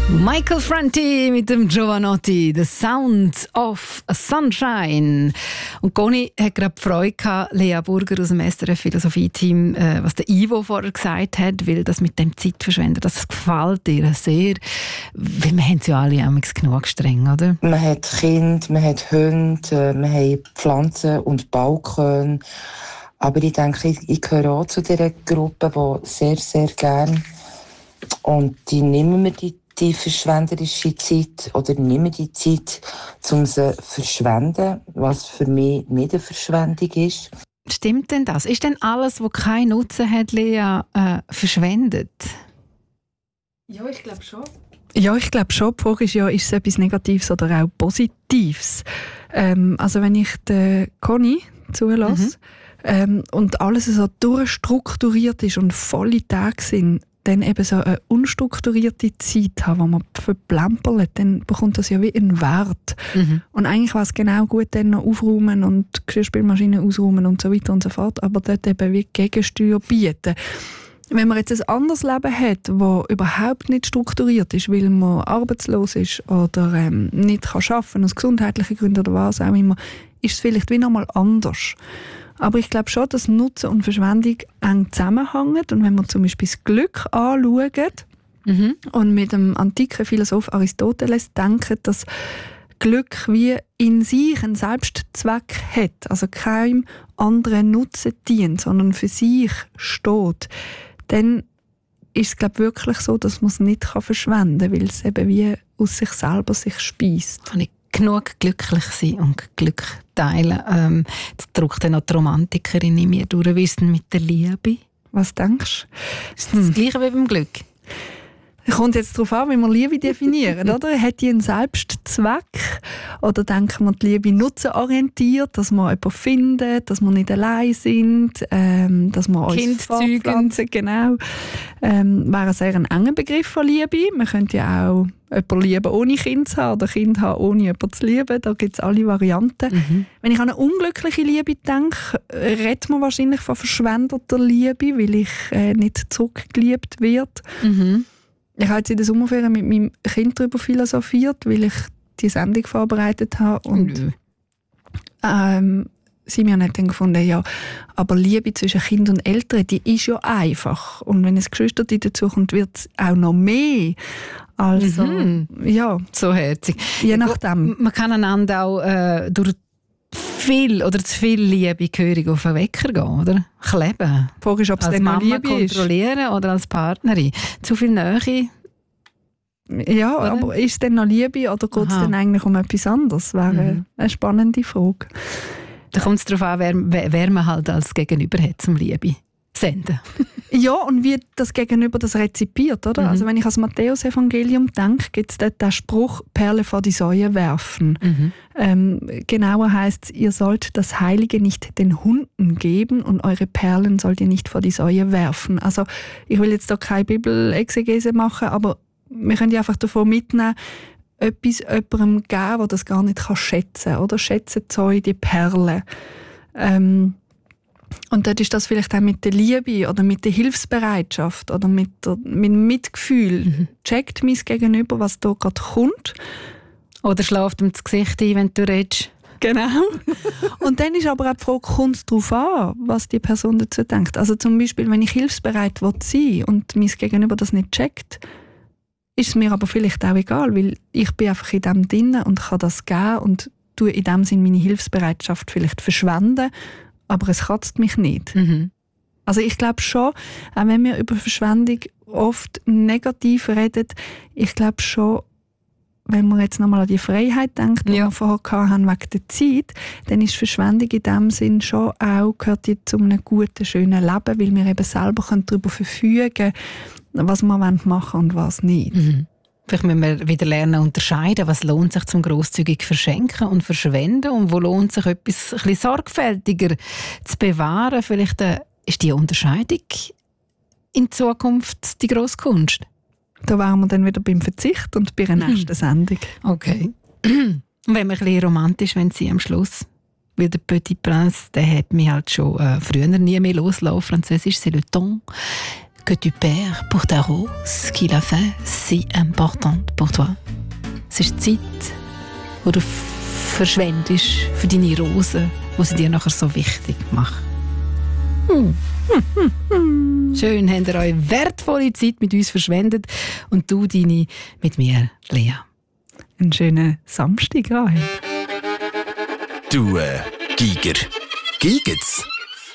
Michael Franti mit dem Giovanotti, «The Sound of Sunshine». Und Conny hat gerade Freude gehabt, Lea Burger aus dem SRF Philosophie-Team, was der Ivo vorher gesagt hat, weil das mit dem Zeitverschwenden, das gefällt ihr sehr. Weil wir haben es ja alle genug streng, oder? Man hat Kinder, man hat Hunde, man hat Pflanzen und Balkone. Aber ich denke, ich gehöre auch zu dieser Gruppe, die sehr, sehr gerne, und die nehmen wir die verschwenderische Zeit oder nehmen die Zeit, um sie zu verschwenden, was für mich nicht eine Verschwendung ist. Stimmt denn das? Ist denn alles, was keinen Nutzen hat, Lea, verschwendet? Ja, ich glaube schon. Ja, ich glaube schon. Die Frage ist ja, ist es etwas Negatives oder auch Positives? Also wenn ich den Conny zulasse und alles so durchstrukturiert ist und volle Tage sind, dann eben so eine unstrukturierte Zeit haben, wo man verplempert, dann bekommt das ja wie einen Wert. Und eigentlich war es genau gut, dann noch aufräumen und die Geschirrspülmaschine ausräumen und so weiter und so fort, aber dort eben wie Gegensteuer bieten. Wenn man jetzt ein anderes Leben hat, das überhaupt nicht strukturiert ist, weil man arbeitslos ist oder nicht arbeiten kann, aus gesundheitlichen Gründen oder was auch immer, ist es vielleicht wie nochmal anders. Aber ich glaube schon, dass Nutzen und Verschwendung eng zusammenhängen. Und wenn wir zum Beispiel das Glück anschauen und mit dem antiken Philosoph Aristoteles denken, dass Glück wie in sich einen Selbstzweck hat, also keinem anderen Nutzen dient, sondern für sich steht, dann ist es, glaube ich, wirklich so, dass man es nicht verschwenden kann, weil es eben wie aus sich selber sich speist. Kann ich genug glücklich sein und Glück teilen. Das drückt dann auch die Romantikerin in mir durch. Wie ist es denn mit der Liebe? Was denkst du? Ist das Gleiche wie beim Glück? Kommt jetzt darauf an, wie wir Liebe definieren, oder? Hat die einen Selbstzweck? Oder denken wir, die Liebe nutzenorientiert, dass wir jemanden finden, dass wir nicht allein sind, dass wir uns fortpflanzen, genau. Wäre ein sehr enger Begriff von Liebe. Man könnte ja auch jemanden lieben, ohne Kind zu haben, oder Kind haben, ohne jemanden zu lieben. Da gibt es alle Varianten. Wenn ich an eine unglückliche Liebe denke, redet man wahrscheinlich von verschwendeter Liebe, weil ich nicht zurückgeliebt werde. Ich habe jetzt in der Sommerferien mit meinem Kind darüber philosophiert, weil ich die Sendung vorbereitet habe. Und Simeon hat dann gefunden, ja, aber Liebe zwischen Kind und Eltern, die ist ja einfach. Und wenn ein Geschwister dazu kommt, wird es auch noch mehr. Also, ja. So herzig. Je nachdem. Man kann einander auch durch viel oder zu viel Liebe gehörig auf den Wecker gehen, oder? Kleben. Die Frage ist, ob es als dann noch Mama Liebe ist. Kontrollieren oder als Partnerin. Zu viel Nähe. Ja, oder? Aber ist es dann noch Liebe oder geht es dann eigentlich um etwas anderes? Das wäre eine spannende Frage. Da kommt es darauf an, wer man halt als Gegenüber hat zum Liebe senden. Ja, und wie das Gegenüber das rezipiert, oder? Also wenn ich ans Matthäus-Evangelium denke, gibt es dort den Spruch, Perle vor die Säue werfen. Genauer heisst es, ihr sollt das Heilige nicht den Hunden geben und eure Perlen sollt ihr nicht vor die Säue werfen. Also ich will jetzt da keine Bibelexegese machen, aber wir können ja einfach davon mitnehmen, etwas jemandem geben, der das gar nicht schätzen kann. Oder schätzen Zeug, die Perlen. Und dort ist das vielleicht auch mit der Liebe oder mit der Hilfsbereitschaft oder mit dem Mitgefühl. Checkt mein Gegenüber, was da gerade kommt. Oder schläft ihm das Gesicht ein, wenn du redest. Genau. Und dann ist aber auch die Frage, kommt es darauf an, was die Person dazu denkt. Also zum Beispiel, wenn ich hilfsbereit sein will und mein Gegenüber das nicht checkt, ist es mir aber vielleicht auch egal, weil ich bin einfach in dem drin und kann das geben und tue in dem Sinn meine Hilfsbereitschaft vielleicht verschwenden, aber es kratzt mich nicht. Also ich glaube schon, auch wenn wir über Verschwendung oft negativ reden, ich glaube schon, wenn man jetzt nochmal an die Freiheit denkt, die wir vorher hatten wegen der Zeit, dann ist Verschwendung in dem Sinn schon auch, gehört die zu einem guten, schönen Leben, weil wir eben selber darüber verfügen können, was wir machen wollen und was nicht. Vielleicht müssen wir wieder lernen unterscheiden, was lohnt sich zum grosszügig verschenken und verschwenden und wo lohnt sich etwas ein bisschen sorgfältiger zu bewahren. Vielleicht ist die Unterscheidung in Zukunft die grosse Kunst. Da wären wir dann wieder beim Verzicht und bei der nächsten Sendung. Okay. Und wenn wir ein bisschen romantisch sind am Schluss, weil der Petit Prince, der hat mich halt schon früher nie mehr loslassen. Französisch, c'est le temps. que tu perds pour ta rose qui l'a fait si importante pour toi. Es ist Zeit, wo du verschwendest für deine Rose, die sie dir nachher so wichtig macht. Schön, habt ihr eure wertvolle Zeit mit uns verschwendet und du deine mit mir, Lea. Einen schönen Samstag, Rahel. Du, Giger. Giget's?